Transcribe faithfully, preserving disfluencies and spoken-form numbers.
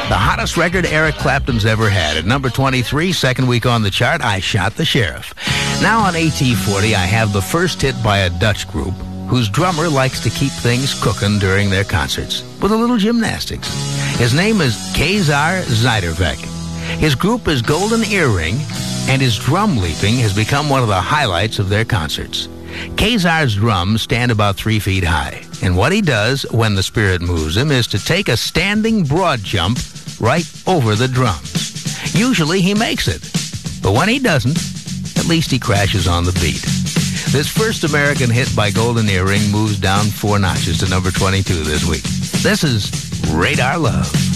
The hottest record Eric Clapton's ever had. At number twenty-three, second week on the chart, I Shot the Sheriff. Now on A T forty, I have the first hit by a Dutch group whose drummer likes to keep things cooking during their concerts with a little gymnastics. His name is Kazar Zijdervek. His group is Golden Earring, and his drum leaping has become one of the highlights of their concerts. Kazar's drums stand about three feet high, and what he does when the spirit moves him is to take a standing broad jump right over the drums. Usually he makes it, but when he doesn't, at least he crashes on the beat. This first American hit by Golden Earring moves down four notches to number twenty-two this week. This is Radar Love.